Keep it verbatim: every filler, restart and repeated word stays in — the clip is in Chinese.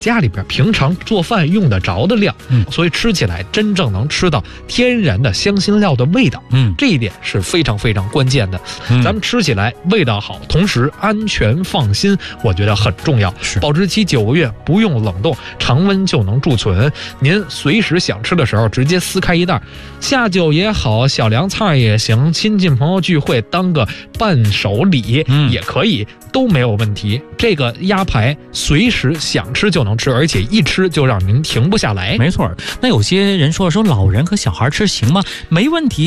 家里边平常做饭用得着的量， 嗯， 所以吃起来真正能吃到天然的香辛料的味道， 嗯， 这一点是非常非常关键的。 嗯、 咱们吃起来味道好，同时安全放心，我觉得很重要。 是保质期九个月，不用冷冻，常温就能贮存。您随时想吃的时候，直接撕开一袋，下酒也好，小凉菜也行，亲戚朋友聚会当个伴手礼、 嗯、 也可以，都没有问题。这个鸭排随时想吃就能吃，而且一吃就让您停不下来。 没错，那有些人说说老人和小孩吃行吗？没问题。